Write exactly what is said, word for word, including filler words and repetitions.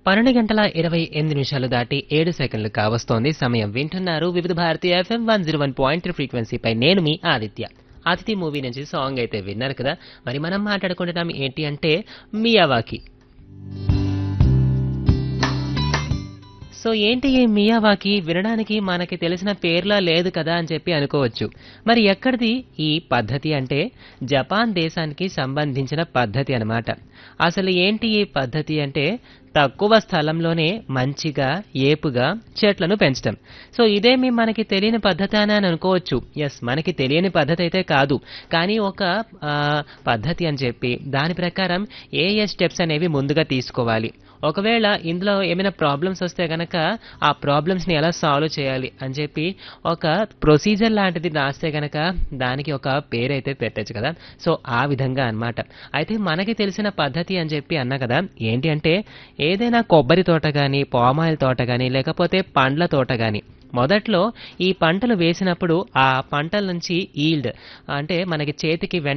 పన్నెండు గంటల ఇరవై ఎనిమిది నిమిషాలు దాటి ఏడు సెకండ్లు కావస్తోంది సమయం. వింటున్నారు వివిధ Bharati FM one zero one point three ఫ్రీక్వెన్సీపై. నేను మీ ఆదిత్య. అతిథి మూవీ నుంచి సాంగ్ అయితే విన్నారు కదా. మరి మనం మాట్లాడుకుంటున్నాం ఏంటి అంటే మియావాకి. సో ఏంటి ఈ మియావాకి? వినడానికి మనకి తెలిసిన పేర్లా లేదు కదా అని చెప్పి అనుకోవచ్చు. మరి ఎక్కడిది ఈ పద్ధతి అంటే జపాన్ దేశానికి సంబంధించిన పద్ధతి అన్నమాట. అసలు ఏంటి ఈ పద్ధతి అంటే తక్కువ స్థలంలోనే మంచిగా ఏపుగా చెట్లను పెంచడం. సో ఇదేమి మనకి తెలియని పద్ధతి అని అనుకోవచ్చు. ఎస్, మనకి తెలియని పద్ధతి అయితే కాదు, కానీ ఒక ఆ, పద్ధతి అని చెప్పి దాని ప్రకారం ఏ ఏ స్టెప్స్ అనేవి ముందుగా తీసుకోవాలి, ఒకవేళ ఇందులో ఏమైనా ప్రాబ్లమ్స్ వస్తే గనక ఆ ప్రాబ్లమ్స్ని ఎలా సాల్వ్ చేయాలి అని చెప్పి ఒక ప్రొసీజర్ లాంటిది రాస్తే గనక దానికి ఒక పేరైతే పెట్టచ్చు కదా. సో ఆ విధంగా అన్నమాట. అయితే మనకి తెలిసిన పద్ధతి అని చెప్పి అన్నా కదా, ఏంటి అంటే ఏదైనా కొబ్బరి తోట కానీ, పామాయిల్ తోట కానీ, లేకపోతే పండ్ల తోట కానీ మొదట్లో ఈ పంటలు వేసినప్పుడు ఆ పంటల నుంచి ఈల్డ్ అంటే మనకి చేతికి